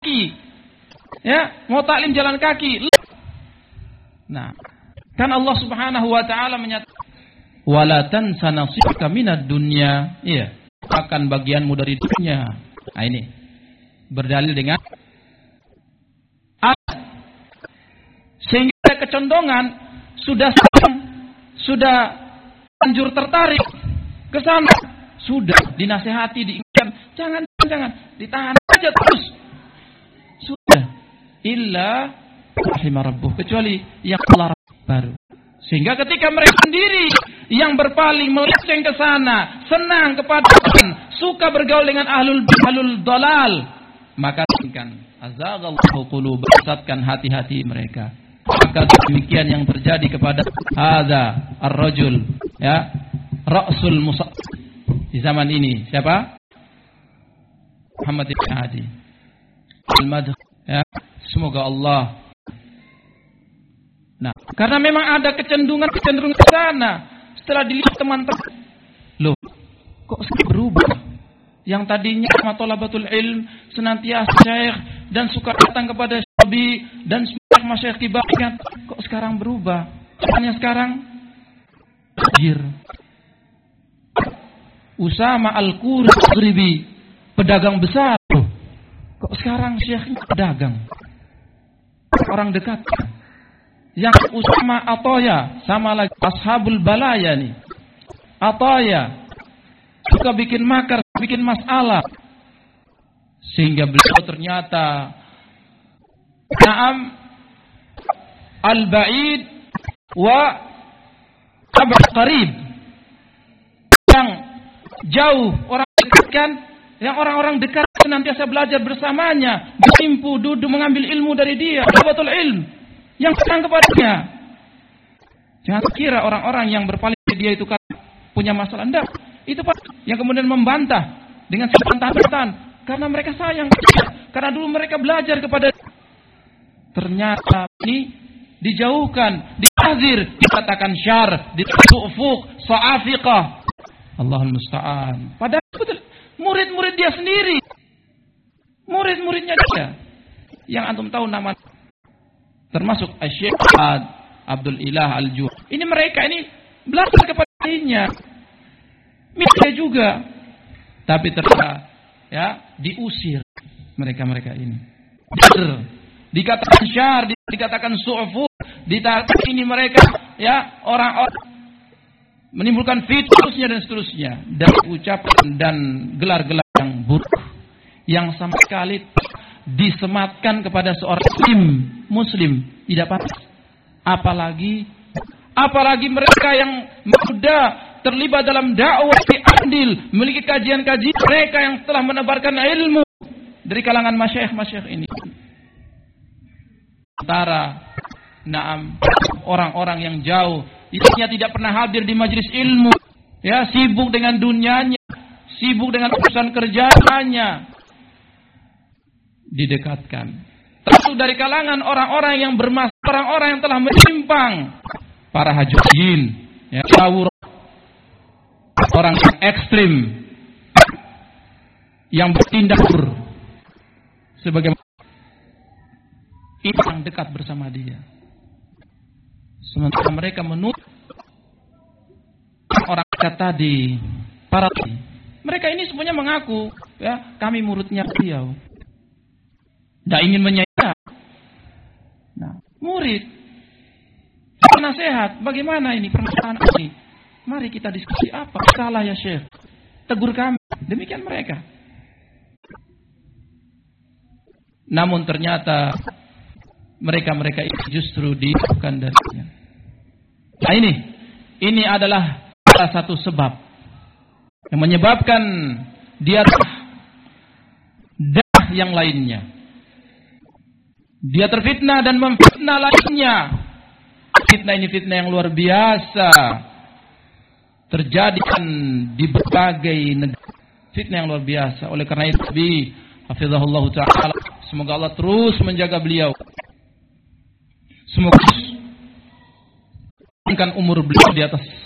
kaki. Ya, mau taklim jalan kaki. Nah, kan Allah Subhanahu wa taala menyatakan wala tansa nasibaka minad dunya. Iya, akan bagianmu dari dunia. Nah, ini berdalil dengan ayat. Sehingga ada kecondongan sudah anjur tertarik ke sana, sudah dinasehati, diingatkan, jangan, ditahan aja terus. Sudah, illa rahimah rabbuh, kecuali yang Allah baru. Sehingga ketika mereka sendiri yang berpaling melenceng ke sana, senang kepada Tuhan, suka bergaul dengan ahlul dalal, maka kan azaghallahu qulub, sesatkan hati-hati mereka. Maka demikian yang terjadi kepada hadza ar-rajul, ya, ra'sul musa di zaman ini. Siapa? Muhammad ibn Hadi al-Madh, ya. Semoga Allah. Nah, karena memang ada kecenderungan ke sana. Setelah dilihat teman-teman, loh, kok berubah? Yang tadinya matolabatul ilm, senantiasa syekh dan suka datang kepada syabi dan masyayikh kibarkan, kok sekarang berubah? Hanya sekarang tajir. Usama al-Qurribi, pedagang besar. Loh, kok sekarang syekhnya pedagang? Orang dekat. Yang Usama Ataya, sama lagi ashabul balaya nih. Ataya suka bikin makar, bikin masalah, sehingga beliau ternyata na'am al-ba'id wa abad qarib, yang jauh orang dekatkan, yang orang-orang dekat senantiasa belajar bersamanya, bersimpu, duduk mengambil ilmu dari dia, dapatul ilm yang senang kepadanya. Jangan kira orang-orang yang berpaling dari dia itu kan punya masalah. Enggak, itu Pak yang kemudian membantah dengan sebantahan-bantahan karena mereka sayang, karena dulu mereka belajar kepada. Ternyata ini dijauhkan, ditahzir, dikatakan syar, ditu'fuq, sa'afiqah. Allahul musta'an. Padahal betul murid-murid dia sendiri, murid-muridnya dia yang antum tahu nama, termasuk Syekh Abdul Ilah Al-Juh. Ini mereka ini belajar kepadanya, mereka juga, tapi ternyata ya diusir mereka ini. Dikatakan syar, dikatakan su'fu, dikatakan ini mereka ya orang-orang menimbulkan fitnah dan seterusnya, dan ucapan dan gelar-gelar yang buruk yang sama sekali disematkan kepada seorang muslim tidak pantas. Apalagi mereka yang muda terlibat dalam dakwah di andil, memiliki kajian-kajian, mereka yang telah menebarkan ilmu dari kalangan masyayikh ini. Antara orang-orang yang jauh, isinya tidak pernah hadir di majelis ilmu, ya, sibuk dengan dunianya, sibuk dengan urusan kerjaannya, didekatkan. Tentu dari kalangan orang-orang yang bermasalah, orang-orang yang telah menyimpang, para hajujin, ya, orang yang ekstrim, yang bertindak sebagai yang dekat bersama dia. Sementara mereka menuntut orang kata tadi, para mereka ini semuanya mengaku, ya, kami muridnya beliau. Tidak ingin menyayat. Nah, murid nasihat, bagaimana ini permasalahan ini? Mari kita diskusi, apa salah ya Syekh? Tegur kami. Demikian mereka. Namun ternyata mereka itu justru dijauhkan darinya. Nah, ini adalah salah satu sebab yang menyebabkan dia dan yang lainnya. Dia terfitnah dan memfitnah lainnya. Fitnah ini fitnah yang luar biasa, terjadi di berbagai negara. Fitnah yang luar biasa. Oleh karena itu, hafizahullah ta'ala, semoga Allah terus menjaga beliau. Semoga umur beliau di atas